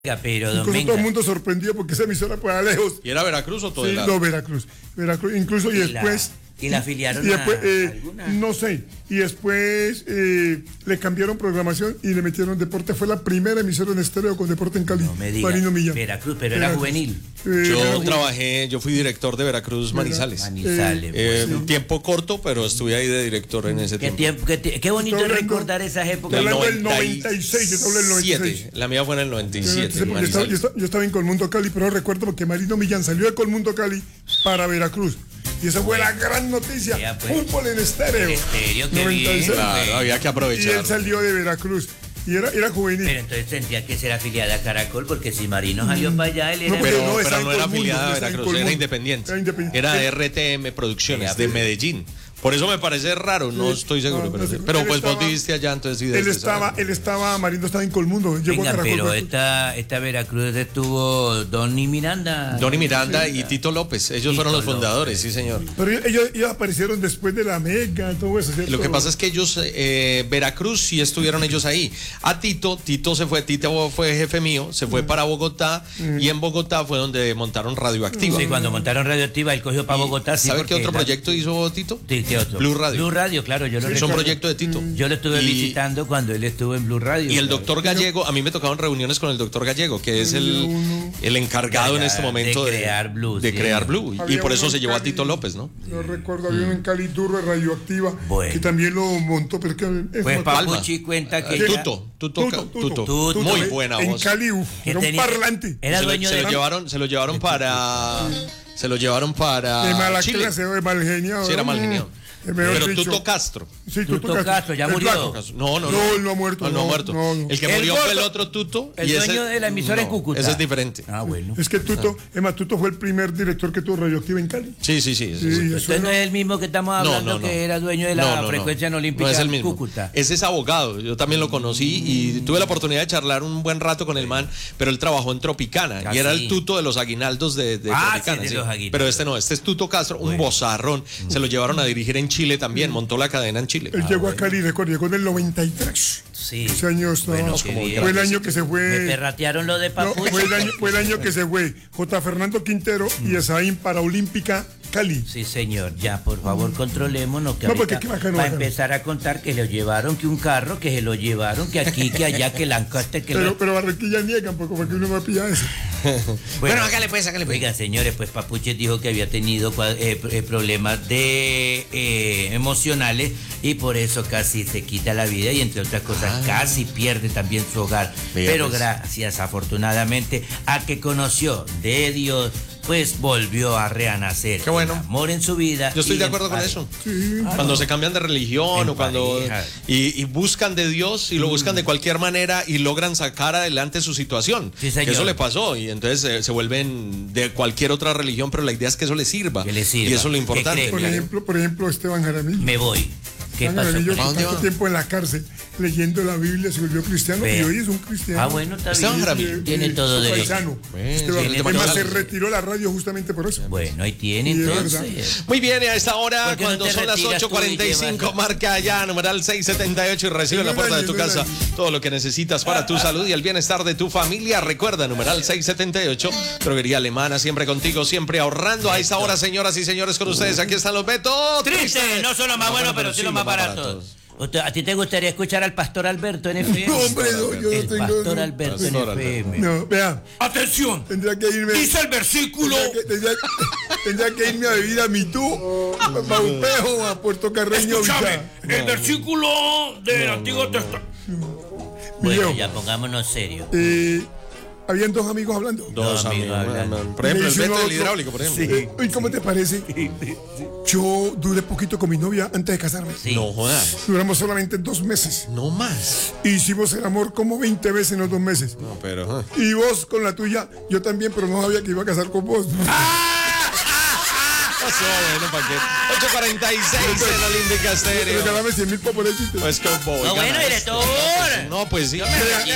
Pero incluso todo el mundo sorprendido porque esa emisora para lejos. ¿Y era Veracruz o todo el Sí, lado? no, Veracruz, incluso y después... ¿Y la afiliaron después, a alguna? No sé. Y después le cambiaron programación y le metieron deporte. Fue la primera emisora en estéreo con deporte en Cali. No me diga. Marino Millán. Veracruz, pero era juvenil. Yo fui director de Veracruz Manizales. Manizales. Un tiempo corto, pero estuve ahí de director en ese tiempo. Qué bonito es recordar esas épocas. Yo hablo del 96, yo hablo del 96. La mía fue en el 97. Yo estaba en Colmundo Cali, pero recuerdo porque Marino Millán salió de Colmundo Cali para Veracruz. Y esa fue la gran noticia. Fútbol en estéreo. En estéreo, qué 96. bien. Claro, había que aprovechar. Y él salió de Veracruz. Y era juvenil. Pero entonces tendría que ser afiliada a Caracol, porque si Marino salió para allá, él era... Pero no estaba era en Colmundo, afiliada a estaba en Veracruz, Colmundo. era independiente. Era RTM Producciones, de Medellín. Por eso me parece raro, no estoy seguro. Pero pues vos viviste allá, entonces sí. Marino estaba en Colmundo. Llegó a Caracol. Pero esta Veracruz estuvo Donny Miranda. Donny Miranda y Tito López, ellos fueron los fundadores, sí señor. Pero ellos aparecieron después de la Mega, todo eso, ¿cierto? Lo que pasa es que ellos, Veracruz, sí estuvieron ellos ahí. A Tito se fue, Tito fue jefe mío, se fue para Bogotá y en Bogotá fue donde montaron Radioactiva. Sí, cuando montaron Radioactiva, él cogió para Bogotá. Sí, ¿sabe qué otro proyecto hizo Tito? ¿Qué otro? Blue Radio. Blue Radio, claro, yo lo recuerdo. Es un proyecto de Tito. Yo lo estuve visitando cuando él estuvo en Blue Radio. Y el doctor Gallego, a mí me tocaban reuniones con el doctor Gallego, que es el encargado en este momento de crear Blue. De crear Blue. Y por eso se llevó a Tito López, ¿no? Yo recuerdo, había uno en Cali duro de Radioactiva, que también lo montó, pero que pues Papuchi cuenta que Tuto. Muy buena voz. En Cali, era un parlante. Era dueño de... Se lo llevaron para de mala Chile. clase, de mal genio. Sí, era mal genio. Pero Tuto Castro. Sí, Tuto Castro, ya murió. No, él no ha muerto. No ha muerto. El que murió fue el otro Tuto. El dueño de la emisora en Cúcuta. Ese es diferente. Ah, bueno. Es que Tuto fue el primer director que tuvo Radioactiva en Cali. Sí. Usted no es el mismo que estamos hablando, que era dueño de la frecuencia no olímpica no es el en mismo. Cúcuta. Ese es abogado. Yo también lo conocí y tuve la oportunidad de charlar un buen rato con el man, pero él trabajó en Tropicana y era el Tuto de los aguinaldos de Tropicana. Sí, los pero este es Tuto Castro, un bozarrón. Se lo llevaron a dirigir en Chile también, montó la cadena en Chile. Él llegó a Cali, recuerdo, llegó en el 93. Sí. Ese año fue el año que se fue. Me perratearon lo de Papuchi. Fue el año que se fue J. Fernando Quintero y Esaín para Olímpica Cali. Sí, señor, ya, por favor, controlémonos. Que porque va a empezar a contar que lo llevaron, que un carro, que se lo llevaron, que aquí, que allá, que Lancaster, que pero Barranquilla niegan, porque uno me pilla eso. Bueno, hágale pues. Oiga, señores, pues Papuche dijo que había tenido problemas emocionales y por eso casi se quita la vida y entre otras cosas casi pierde también su hogar. Pero gracias, afortunadamente, a que conoció de Dios, pues volvió a renacer. Qué bueno. Amor en su vida. Yo estoy de acuerdo con eso. Sí. Cuando se cambian de religión o cuando y buscan de Dios y lo buscan de cualquier manera y logran sacar adelante su situación. Sí, que eso le pasó y entonces se vuelven de cualquier otra religión, pero la idea es que eso les sirva. Que les sirva. Y eso es lo importante. Por ejemplo, Esteban Jaramillo. Me voy. ¿Qué pasó? Tanto tiempo en la cárcel leyendo la Biblia, se volvió cristiano y hoy es un cristiano. Bueno, está bien. Tiene todo derecho. Además se retiró la radio justamente por eso. Bueno, ahí tiene entonces. Muy bien, a esta hora, cuando son las 8:45, marca allá, numeral 678 y recibe en la puerta de tu casa todo lo que necesitas para tu salud y el bienestar de tu familia. Recuerda, numeral 678, droguería alemana, siempre contigo, siempre ahorrando. A esta hora, señoras y señores, con ustedes, aquí están los Betos. Triste, no son los más buenos, pero sí los más baratos. ¿A ti te gustaría escuchar al pastor Alberto en FM? No, hombre, no, yo no tengo. Pastor Alberto en FM. No, vea. Atención. Tendría que irme. Dice el versículo. Tendría que irme a vivir a Mitú, a Paupejo, a Puerto Carreño. Escúchame, el versículo del Antiguo Testamento. Bueno, ya pongámonos serios. Habían dos amigos hablando. Dos amigos hablando. Por ejemplo, el Beto del hidráulico, por ejemplo. Sí. ¿Y cómo te parece? Yo duré poquito con mi novia antes de casarme. Sí. No jodas. Duramos solamente 2 meses. No más. Hicimos el amor como 20 veces en los 2 meses. No, pero... Y vos con la tuya, yo también, pero no sabía que iba a casar con vos. Pasó, bueno, ¿para qué? 8:46 en Olímpica Estéreo. Regálame 100,000 por el chiste. Pues con No, bueno, director. No, pues sí.